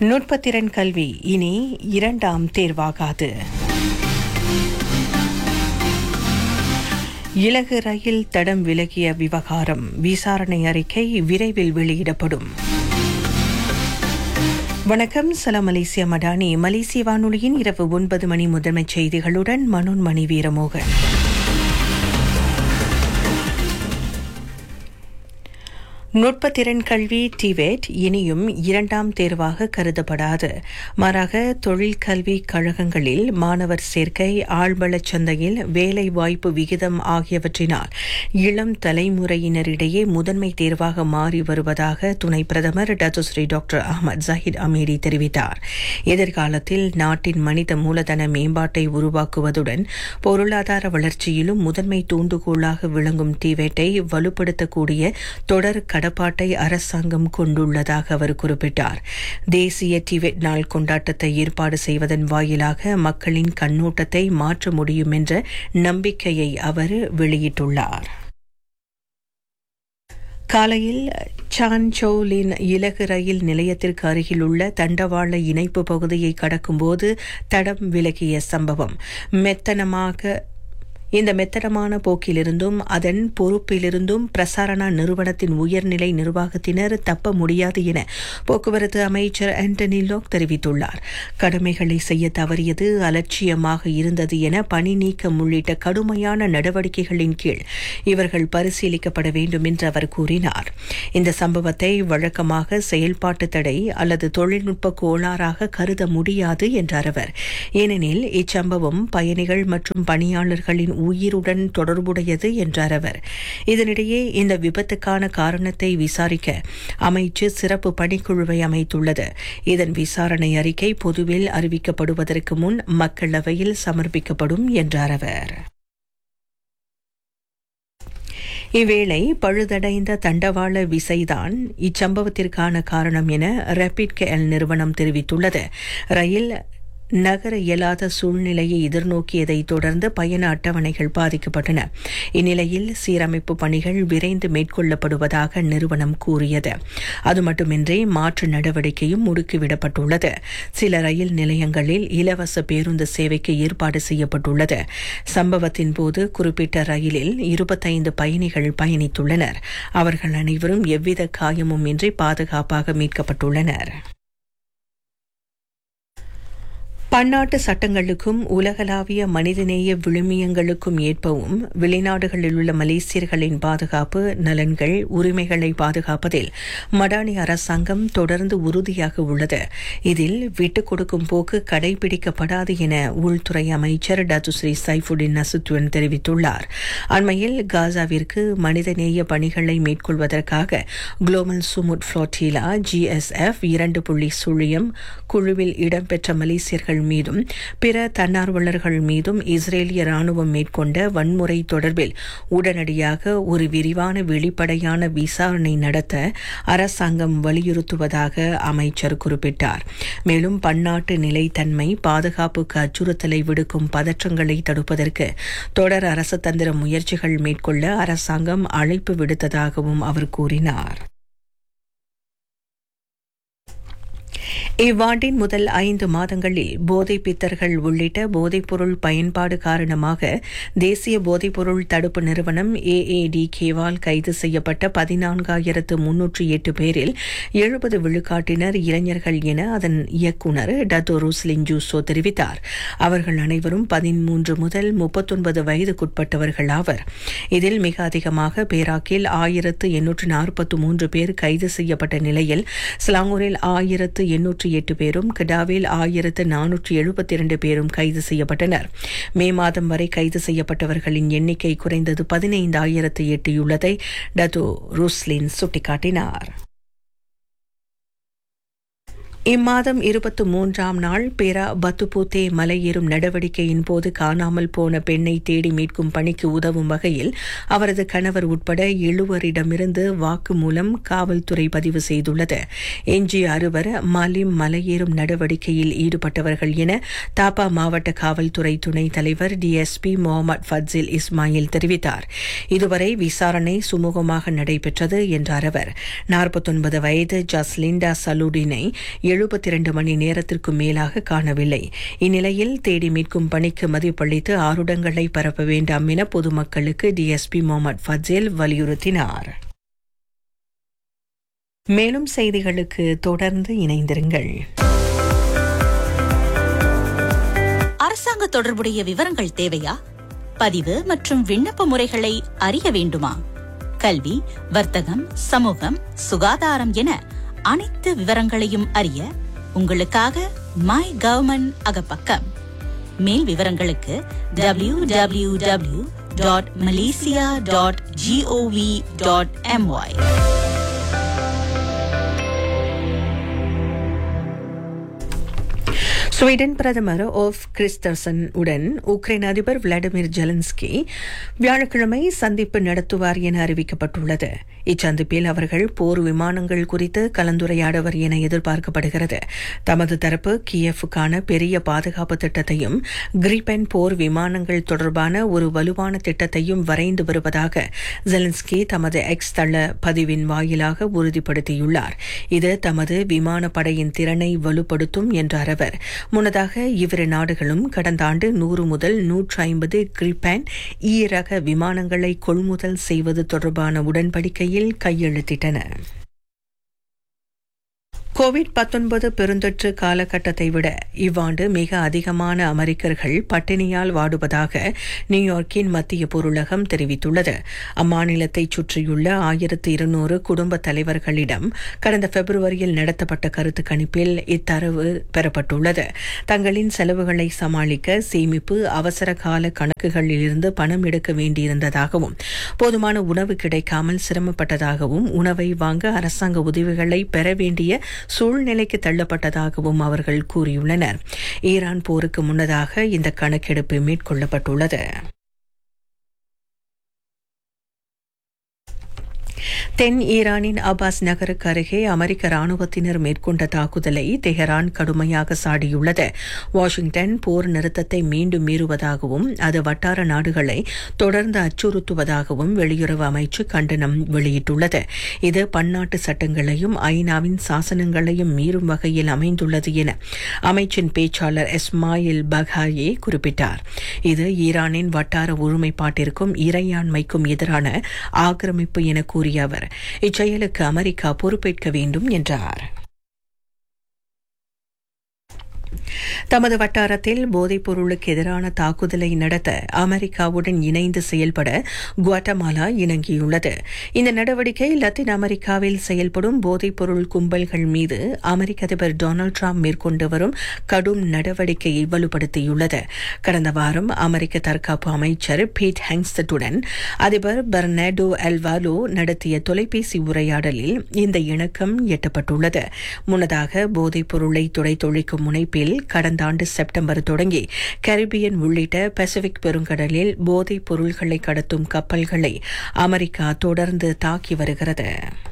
நுட்பத்திறன் கல்வி இனி இரண்டாம் தேர்வாகாது. இலகு ரயில் தடம் விலகிய விவகாரம் விசாரணை அறிக்கை விரைவில் வெளியிடப்படும். வணக்கம், சலாம் மலேசியா மடானி. மலேசிய வானொலியின் இரவு 9 மணி முதன்மைச் செய்திகளுடன் மனோன்மணி வீரமோகன். நுட்பத்திறன் கல்வி டிவேட் இனியும் இரண்டாம் தேர்வாக கருதப்படாது. மாறாக தொழிற்கல்வி கழகங்களில் மாணவர் சேர்க்கை, ஆழ்வளச் சந்தையில் வேலை வாய்ப்பு விகிதம் ஆகியவற்றினால் இளம் தலைமுறையினரிடையே முதன்மை தேர்வாக மாறி வருவதாக துணை பிரதமர் Datuk Seri doctor Ahmad Zahid Hamidi தெரிவித்தார். எதிர்காலத்தில் நாட்டின் மனித மூலதன மேம்பாட்டை உருவாக்குவதுடன் பொருளாதார வளர்ச்சியிலும் முதன்மை தூண்டுகோலாக விளங்கும் டிவேட்டை வலுப்படுத்தக்கூடிய தொடர் கடப்பாட்டை அரசாங்கம் கொண்டுள்ளதாக அவர் குறிப்பிட்டார். தேசிய டிவேட் நாள் கொண்டாட்டத்தை ஏற்பாடு செய்வதன் வாயிலாக மக்களின் கண்ணோட்டத்தை மாற்ற முடியும் என்ற நம்பிக்கையை அவர் வெளியிட்டுள்ளார். காலையில் சான்சோலின் இலகு ரயில் நிலையத்திற்கு அருகில் உள்ள தண்டவாள இணைப்பு பகுதியை கடக்கும்போது தடம் விலகிய சம்பவம் இந்த மெத்தனமான போக்கிலிருந்தும் அதன் பொறுப்பிலிருந்தும் பிரசாரணா நிறுவனத்தின் உயர்நிலை நிர்வாகத்தினர் தப்ப முடியாது என போக்குவரத்து அமைச்சர் ஆண்டனி லோக் தெரிவித்துள்ளார். கடமைகளை செய்ய தவறியது அலட்சியமாக இருந்தது என பணி நீக்கம் உள்ளிட்ட கடுமையான நடவடிக்கைகளின் கீழ் இவர்கள் பரிசீலிக்கப்பட வேண்டும் என்று அவர் கூறினார். இந்த சம்பவத்தை வழக்கமாக செயல்பாட்டு தடை அல்லது தொழில்நுட்ப கோளாறாக கருத முடியாது என்றார் அவர். ஏனெனில் இச்சம்பவம் பயணிகள் மற்றும் பணியாளர்களின் உயிருடன் தொடர்புடையது என்றார் அவர். இதனிடையே இந்த விபத்துக்கான காரணத்தை விசாரிக்க அமைச்சு சிறப்பு பணிக்குழுவை அமைத்துள்ளது. இதன் விசாரணை அறிக்கை பொதுவில் அறிவிக்கப்படுவதற்கு முன் மக்களவையில் சமர்ப்பிக்கப்படும் என்றார் அவர். இவ்வேளை பழுதடைந்த தண்டவாள விசைதான் இச்சம்பவத்திற்கான காரணம் என ரேபிட் கேஎல் நிறுவனம் தெரிவித்துள்ளது. ரயில் நகர இயலாத சூழ்நிலையை எதிர்நோக்கியதை தொடர்ந்து பயண அட்டவணைகள் பாதிக்கப்பட்டன. இந்நிலையில் சீரமைப்பு பணிகள் விரைந்து மேற்கொள்ளப்படுவதாக நிறுவனம் கூறியது. அது மட்டுமின்றி மாற்று நடவடிக்கையும் முடுக்கிவிடப்பட்டுள்ளது. சில ரயில் நிலையங்களில் இலவச பேருந்து சேவைக்கு ஏற்பாடு செய்யப்பட்டுள்ளது. சம்பவத்தின் போது குறிப்பிட்ட ரயிலில் 25 பயணிகள் பயணித்துள்ளனர். அவர்கள் அனைவரும் எவ்வித காயமும் இன்றி பாதுகாப்பாக மீட்கப்பட்டுள்ளனர். பன்னாட்டு சட்டங்களுக்கும் உலகளாவிய மனிதநேய விழுமியங்களுக்கும் ஏற்பவும் வெளிநாடுகளில் உள்ள மலேசியர்களின் பாதுகாப்பு, நலன்கள், உரிமைகளை பாதுகாப்பதில் மடானி அரசாங்கம் தொடர்ந்து உறுதியாக உள்ளது. இதில் விட்டுக் கொடுக்கும் போக்கு கடைபிடிக்கப்படாது என உள்துறை அமைச்சர் டத்துஸ்ரீ சைஃபுடின் நசுத்துவன் தெரிவித்துள்ளார். அண்மையில் காசாவிற்கு மனிதநேய பணிகளை மேற்கொள்வதற்காக குளோபல் சுமுட் ஃப்ளோட்டிலா GSF 2.0 குழுவில் இடம்பெற்ற மலேசியர்கள் மீதும் பிற தன்னார்வலர்கள் மீதும் இஸ்ரேலிய ராணுவம் மேற்கொண்ட வன்முறை தொடர்பில் உடனடியாக ஒரு விரிவான வெளிப்படையான விசாரணை நடத்த அரசாங்கம் வலியுறுத்துவதாக அமைச்சர் குறிப்பிட்டார். மேலும் பன்னாட்டு நிலைத்தன்மை, பாதுகாப்புக்கு அச்சுறுத்தலை விடுக்கும் பதற்றங்களை தடுப்பதற்கு தொடர் அரசதந்திர முயற்சிகள் மேற்கொள்ள அரசாங்கம் அழைப்பு விடுத்ததாகவும் அவர் கூறினார். இவ்வாண்டின் முதல் 5 மாதங்களில் போதைப் பித்தர்கள் உள்ளிட்ட போதைப்பொருள் பயன்பாடு காரணமாக தேசிய போதைப்பொருள் தடுப்பு நிறுவனம் AADKவால் கைது செய்யப்பட்ட 14,308 பேரில் 70 விழுக்காட்டினர் இளைஞர்கள் என அதன் இயக்குநர் டத்தோ ருஸ்லின் ஜூசோ தெரிவித்தார். அவர்கள் அனைவரும் 13 முதல் 39 வயதுக்குட்பட்டவர்கள் ஆவர். இதில் மிக அதிகமாக பேராக்கில் 1843 பேர் கைது செய்யப்பட்ட நிலையில் ஸ்லாங்கூரில் 1808 பேரும், கிடாவில் 1472 பேரும் கைது செய்யப்பட்டனர். மே மாதம் வரை கைது செய்யப்பட்டவர்களின் எண்ணிக்கை குறைந்தது 15,000 எட்டியுள்ளதை டத்தோ ருஸ்லின் சுட்டிக்காட்டினார். இம்மாதம் 23ஆம் நாள் பேரா பத்துபூத்தே மலையேறும் நடவடிக்கையின் போது காணாமல் போன பெண்ணை தேடி மீட்கும் பணிக்கு உதவும் வகையில் அவரது கணவர் உட்பட 7 வாக்குமூலம் காவல்துறை பதிவு செய்துள்ளது. எஞ்சிய 6 மாலிம் மலையேறும் நடவடிக்கையில் ஈடுபட்டவர்கள் என தாப்பா மாவட்ட காவல்துறை துணைத் தலைவர் DSP முகமது ஃபட்சில் இஸ்மாயில் தெரிவித்தார். இதுவரை விசாரணை சுமூகமாக நடைபெற்றது என்றார் அவர். 49 வயது ஜஸ்லிண்டா சலூடினை 72 மணி நேரத்திற்கும் மேலாக காணவில்லை. இந்நிலையில் தேடி மீட்கும் பணிக்கு மதிப்பளித்து ஆருடங்களை பரப்ப வேண்டாம் என பொதுமக்களுக்கு டிஎஸ்பி முகமது ஃபஜேல் வலியுறுத்தினார். மேலும் செய்திகளுக்கு தொடர்ந்து இணைந்திருங்கள். அரசாங்க தொடர்புடைய விவரங்கள் தேவையா? பதிவு மற்றும் விண்ணப்ப முறைகளை அறிய வேண்டுமா? கல்வி, வர்த்தகம், சமூகம், சுகாதாரம் என அனைத்து விவரங்களையும் அறிய உங்களுக்காக மை கவர்மெண்ட் அகப்பக்கம். மேல் விவரங்களுக்கு www.malaysia.gov.my. ஸ்வீடன் பிரதமர் ஓஃப் கிறிஸ்டர்சன் உடன் உக்ரைன் அதிபர் விளாடிமிர் ஜெலன்ஸ்கி வியாழக்கிழமை சந்திப்பு நடத்துவார் என அறிவிக்கப்பட்டுள்ளது. இச்சந்திப்பில் அவர்கள் போர் விமானங்கள் குறித்து கலந்துரையாடுவர் என எதிர்பார்க்கப்படுகிறது. தமது தரப்பு கியேவுக்கான பெரிய பாதுகாப்பு திட்டத்தையும் கிரிபென் போர் விமானங்கள் தொடர்பான ஒரு வலுவான திட்டத்தையும் வரைந்து வருவதாக ஜெலன்ஸ்கி தமது எக்ஸ் தள பதிவின் வாயிலாக உறுதிப்படுத்தியுள்ளார். இது தமது விமானப்படையின் திறனை வலுப்படுத்தும் என்றார் அவர். முன்னதாக இவ்விரு நாடுகளும் கடந்த ஆண்டு 100 முதல் 150 கிரிபென் ரக விமானங்களை கொள்முதல் செய்வது தொடர்பான உடன்படிக்கையில் கையெழுத்திட்டன. கோவிட்-19 பெருந்தொற்று காலகட்டத்தை விட இவ்வாண்டு மிக அதிகமான அமெரிக்கர்கள் பட்டினியால் வாடுவதாக நியூயார்க்கின் மத்திய பொருளகம் தெரிவித்துள்ளது. அம்மாநிலத்தைச் சுற்றியுள்ள 1200 குடும்ப தலைவர்களிடம் கடந்த பிப்ரவரியில் நடத்தப்பட்ட கருத்து கணிப்பில் இத்தரவு பெறப்பட்டுள்ளது. தங்களின் செலவுகளை சமாளிக்க சேமிப்பு, அவசர கால கணக்குகளிலிருந்து பணம் எடுக்க வேண்டியிருந்ததாகவும், போதுமான உணவு கிடைக்காமல் சிரமப்பட்டதாகவும், உணவை வாங்க அரசாங்க உதவிகளை பெற வேண்டிய சூழ்நிலைக்கு தள்ளப்பட்டதாகவும் அவர்கள் கூறியுள்ளனர். ஈரான் போருக்கு முன்னதாக இந்த கணக்கெடுப்பு மேற்கொள்ளப்பட்டுள்ளது. தென் ஈரானின் அபாஸ் நகருக்கு அருகே அமெரிக்க ராணுவத்தினர் மேற்கொண்ட தாக்குதலை தெஹரான் கடுமையாக சாடியுள்ளது. வாஷிங்டன் போர் நிறுத்தத்தை மீண்டும் மீறுவதாகவும் அது வட்டார நாடுகளை தொடர்ந்து அச்சுறுத்துவதாகவும் வெளியுறவு அமைச்சு கண்டனம் வெளியிட்டுள்ளது. இது பன்னாட்டு சட்டங்களையும் ஐநாவின் சாசனங்களையும் மீறும் வகையில் அமைந்துள்ளது என அமைச்சின் பேச்சாளர் இஸ்மாயில் பகாயே குறிப்பிட்டார். இது ஈரானின் வட்டார ஒருமைப்பாட்டிற்கும் இறையாண்மைக்கும் எதிரான ஆக்கிரமிப்பு என கூறிய அவர் இச்செயலுக்கு அமெரிக்கா பொறுப்பேற்க வேண்டும் என்றார். தமது வட்டாரத்தில் போதைப் பொருளுக்கு எதிரான தாக்குதலை நடத்த அமெரிக்காவுடன் இணைந்து செயல்பட குவாட்டமாலா இணங்கியுள்ளது. இந்த நடவடிக்கை லத்தீன் அமெரிக்காவில் செயல்படும் போதைப் பொருள் கும்பல்கள் மீது அமெரிக்க அதிபர் டொனால்டு டிரம்ப் மேற்கொண்டு வரும் கடும் நடவடிக்கையை வலுப்படுத்தியுள்ளது. கடந்த வாரம் அமெரிக்க தற்காப்பு அமைச்சர் பீட் ஹெங்ஸ்டட்டுடன் அதிபர் பெர்னார்டோ அல்வாரோ நடத்திய தொலைபேசி உரையாடலில் இந்த இணக்கம் எட்டப்பட்டுள்ளது. முன்னதாக போதைப் பொருளை துடைத்தொழிக்கும் முனைப்பில் கடந்த ஆண்டு செப்டம்பர் தொடங்கி கரிபியன் உள்ளிட்ட பசிபிக் பெருங்கடலில் போதைப் பொருள்களை கடத்தும் கப்பல்களை அமெரிக்கா தொடர்ந்து தாக்கி வருகிறது.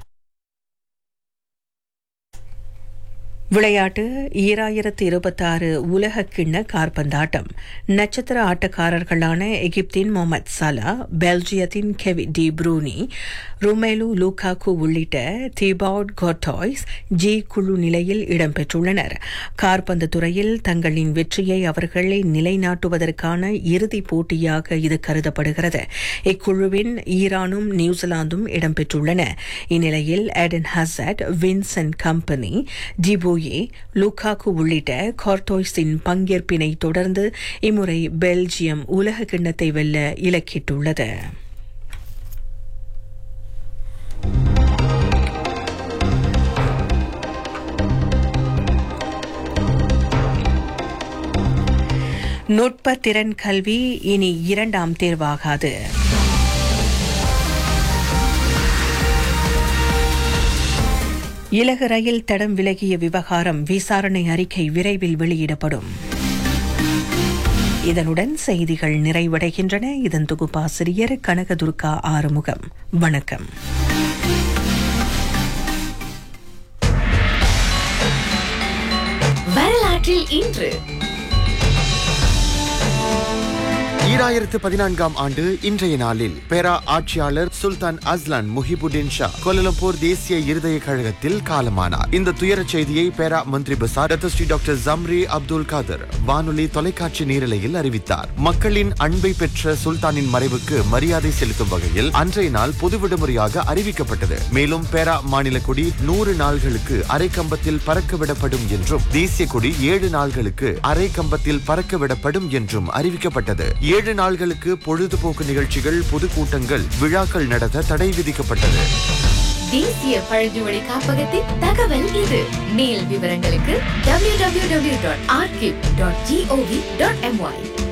விளையாட்டு 2026 உலக கிண்ண காற்பந்தாட்டம். நட்சத்திர ஆட்டக்காரர்களான எகிப்தின் முகமது சலா, பெல்ஜியத்தின் கெவின் டி ப்ரூனி, ரொமேலு லூகாகு உள்ளிட்ட திபவுட் கோர்டாய்ஸ் ஜி குழு நிலையில் இடம்பெற்றுள்ளனர். காற்பந்து துறையில் தங்களின் வெற்றியை அவர்களை நிலைநாட்டுவதற்கான இறுதிப் போட்டியாக இது கருதப்படுகிறது. இக்குழுவின் ஈரானும் நியூசிலாந்தும் இடம்பெற்றுள்ளன. இந்நிலையில் ஏடன் ஹசார்ட், வின்சென்ட் கம்பெனி, டிபோ லுகாகு உள்ளிட்ட கார்டோய்ஸின் பங்கேற்பினை தொடர்ந்து இம்முறை பெல்ஜியம் உலக கிண்ணத்தை வெல்ல இலக்கிட்டுள்ளது. நுட்ப திறன் கல்வி இனி 2ஆம் தேர்வாகாது. இலகு ரயில் தடம் விலகிய விவகாரம் விசாரணை அறிக்கை விரைவில் வெளியிடப்படும். இதனுடன் செய்திகள் நிறைவடைகின்றன. இதன் தொகுப்பாசிரியர் கனகதுர்கா ஆறுமுகம். வணக்கம். வரலாற்றில் இன்று 2014 ஆண்டு இன்றைய நாளில் பெரா ஆட்சியாளர் சுல்தான் அஸ்லான் முஹிபுddin ஷா கோலாலம்பூர் தேசிய இருதய கழகத்தில் காலமானார். இந்த துயரச் செய்தியை பெரா மந்திரி பசார் ஸ்ரீ டாக்டர் ஜம்ரி அப்துல் காதர் வானொலி தொலைக்காட்சி நீரலையில் அறிவித்தார். மக்களின் அன்பை பெற்ற சுல்தானின் மறைவுக்கு மரியாதை செலுத்தும் வகையில் அன்றைய நாள் பொது விடுமுறையாக அறிவிக்கப்பட்டது. மேலும் பெரா மாநில கொடி 100 நாள்களுக்கு அரை கம்பத்தில் பறக்கவிடப்படும் என்றும் தேசிய கொடி 7 நாள்களுக்கு அரை கம்பத்தில் பறக்கவிடப்படும் என்றும் அறிவிக்கப்பட்டது. 7 நாள்களுக்கு பொழுதுபோக்கு நிகழ்ச்சிகள், பொதுக்கூட்டங்கள், விழாக்கள் நடத்த தடை விதிக்கப்பட்டது. தேசிய பழங்குடி காப்பகத்தின் தகவல் இது. மேல் விவரங்களுக்கு www.archive.gov.my